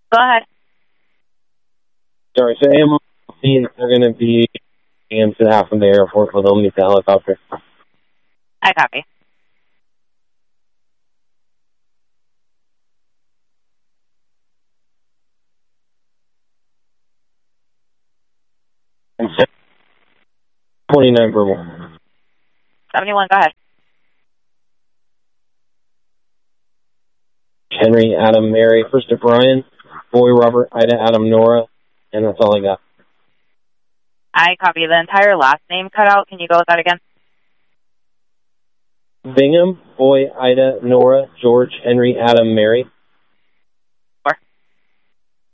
Go ahead. Sorry, so AMO, they're going to be into half from the airport with only the helicopter. I copy. And 29 verbal. 71, go ahead. Henry, Adam, Mary, first to Brian, Boy, Robert, Ida, Adam, Nora, and that's all I got. I copy. The entire last name cut out. Can you go with that again? Bingham, Boy, Ida, Nora, George, Henry, Adam, Mary.